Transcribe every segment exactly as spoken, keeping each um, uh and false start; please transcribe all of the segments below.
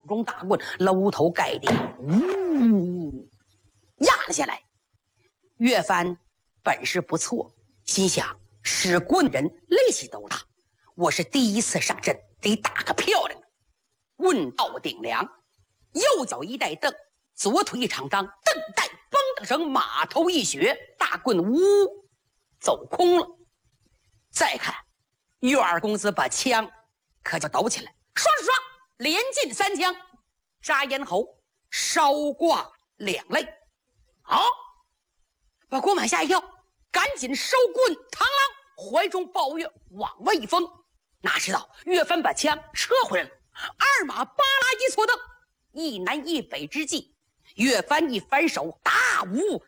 中大棍搂头盖顶，呜，压了下来。岳帆本事不错，心想使棍人力气都大，我是第一次上阵，得打个漂亮的。棍到顶梁，右脚一带蹬，左腿一长张，蹬带嘣的声，马头一旋，大棍呜走空了。再看岳二公子把枪可就抖起来，刷刷刷连进三枪，扎咽喉，烧挂两肋。好，把郭满吓一跳，赶紧收棍，螳螂怀中抱月往外一封。哪知道岳帆把枪撤回来了，二马巴拉一错蹬，一南一北之际，岳帆一反手，大舞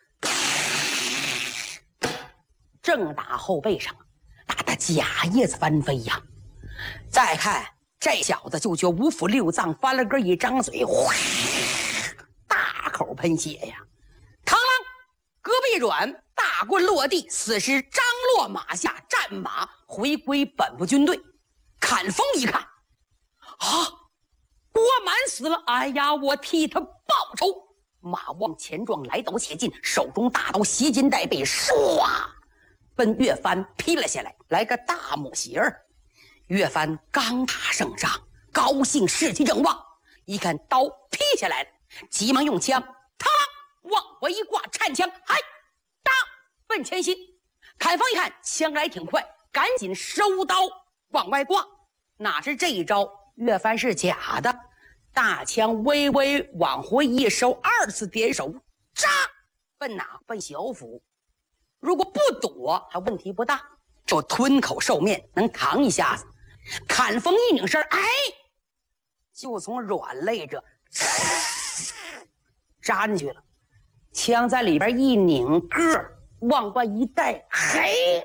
正打后背上，打得甲叶子翻飞呀。再看这小子就觉五腑六脏翻了个一张嘴，哗，大口喷血呀。螳螂胳膊一软，大棍落地，死尸张落马下，战马回归本部军队。砍风一看，啊，郭满死了，哎呀，我替他报仇。马往前撞，来刀且进，手中大刀袭肩带背，唰奔岳帆劈了下来，来个大母斜儿。岳帆刚打胜仗，高兴士气正旺，一看刀劈下来了，急忙用枪嘡往回一挂，颤枪，嗨，当奔前心。砍风一看枪来挺快，赶紧收刀往外挂。哪知这一招岳帆是假的，大枪微微往回一收，二次点手，扎奔哪？奔小腹。如果不躲还问题不大，就吞口受面，能扛一下子。砍风一拧身，哎，就从软肋这扎进去了。枪在里边一拧个往外一带，嘿，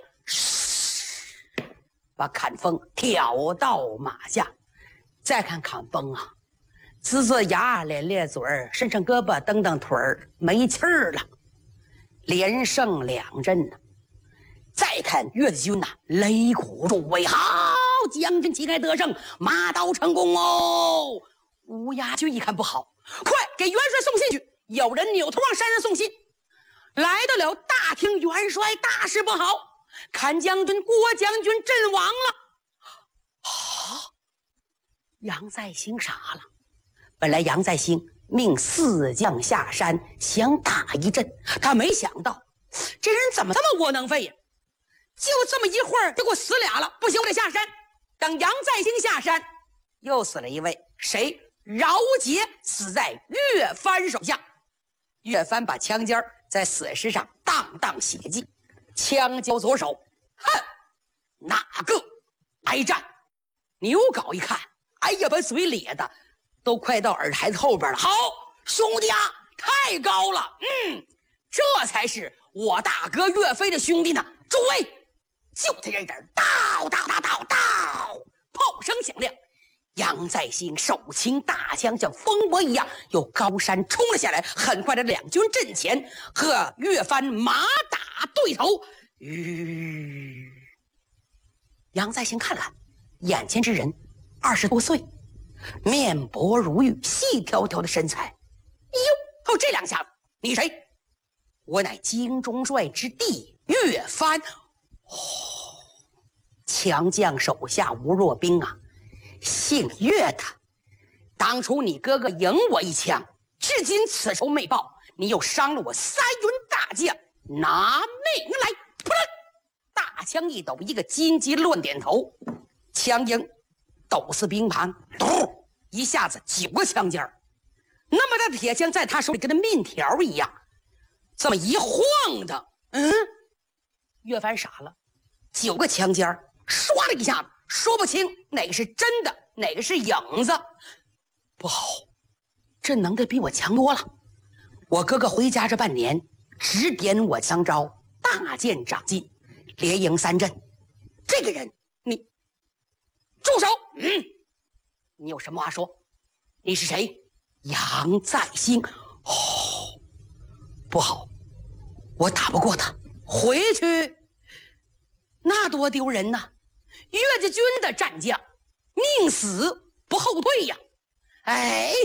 把砍风挑到马下。再看砍风啊，呲呲牙，咧咧嘴儿，伸伸胳膊，蹬蹬腿儿，没气儿了。连胜两阵呢。再看岳子军呐、啊，擂鼓助威，好，将军旗开得胜，马到成功哦。乌鸦军一看不好，快给元帅送信去。有人扭头往山上送信，来到了大厅，元帅大事不好，看将军郭将军阵亡了。啊，杨再兴傻了。本来杨再兴命四将下山想打一阵，他没想到这人怎么这么窝囊废呀、啊？就这么一会儿就给我死俩了，不行，我得下山。等杨再兴下山，又死了一位，谁？饶杰死在岳帆手下。岳帆把枪尖在死尸上荡荡血迹，枪交左手，哼，哪个来战？牛皋一看，哎呀，把嘴咧的都快到耳台子后边了。好，兄弟啊，太高了，嗯，这才是我大哥岳飞的兄弟呢。诸位，就他这人，到到到到到，炮声响亮，杨再兴手擎大枪，像风波一样由高山冲了下来。很快的，两军阵前和岳帆马打对头。吁，杨再兴看了眼前之人，二十多岁，面薄如玉，细条条的身材。哟，哦，这两下子，你谁？我乃京中帅之弟岳帆。哦，强将手下无弱兵啊，姓岳的。当初你哥哥赢我一枪，至今此仇没报，你又伤了我三员大将，拿命来！噗啦，大枪一抖，一个金鸡乱点头，枪缨抖似冰盘，咚，一下子九个枪尖儿，那么大的铁枪在他手里跟那面条一样，这么一晃的，嗯，岳帆傻了，九个枪尖儿，唰的一下子，说不清哪个是真的，哪个是影子。不好，这能耐比我强多了。我哥哥回家这半年，指点我枪招，大见长进，连赢三阵。这个人，你住手！嗯，你有什么话说？你是谁？杨再兴。哦，不好，我打不过他，回去那多丢人呐！岳家军的战将，宁死不后退呀！哎。